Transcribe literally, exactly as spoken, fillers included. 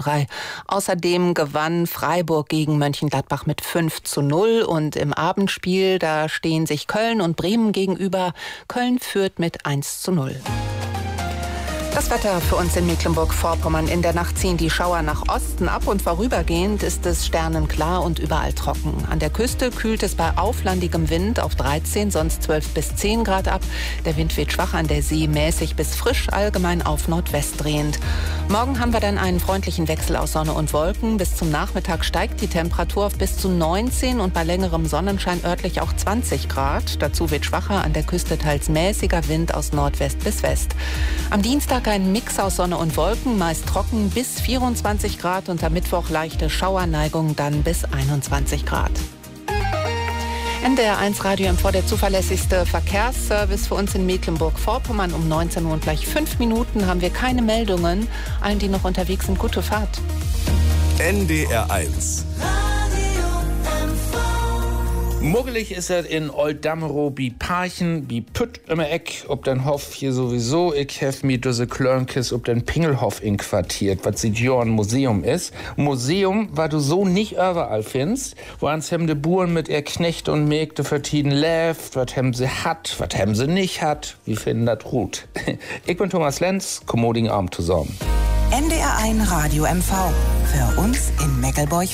drei. Außerdem gewann Freiburg gegen Mönchengladbach mit fünf zu null. Und im Abendspiel, da stehen sich Köln und Bremen gegenüber. Köln führt mit eins zu null. Das Wetter für uns in Mecklenburg-Vorpommern. In der Nacht ziehen die Schauer nach Osten ab und vorübergehend ist es sternenklar und überall trocken. An der Küste kühlt es bei auflandigem Wind auf dreizehn, sonst zwölf bis zehn Grad ab. Der Wind weht schwach an der See, mäßig bis frisch, allgemein auf Nordwest drehend. Morgen haben wir dann einen freundlichen Wechsel aus Sonne und Wolken. Bis zum Nachmittag steigt die Temperatur auf bis zu neunzehn und bei längerem Sonnenschein örtlich auch zwanzig Grad. Dazu weht schwacher, an der Küste teils mäßiger Wind aus Nordwest bis West. Am Dienstag ein Mix aus Sonne und Wolken, meist trocken bis vierundzwanzig Grad und am Mittwoch leichte Schauerneigung, dann bis einundzwanzig Grad. N D R eins Radio M V, der zuverlässigste Verkehrsservice für uns in Mecklenburg-Vorpommern. Um neunzehn Uhr und gleich fünf Minuten haben wir keine Meldungen. Allen, die noch unterwegs sind, gute Fahrt. N D R eins. Muggelig ist er in Old-Damerow, bi Parchen, bi Pütt im Eck, ob den Hof hier sowieso, ich hef mi düsse Klörnkes, ob den Pingelhof inquartiert, was sie ja ein Museum ist. Museum, was du so nicht überall findest, wo ans hem de Buren mit ihr Knecht und Mägde vertieden läft, was hem sie hat, was hem sie nicht hat, wie finden dat gut. Ich bin Thomas Lenz, kommodigen Abend zusammen. N D R eins Radio M V, für uns in Meckelburg.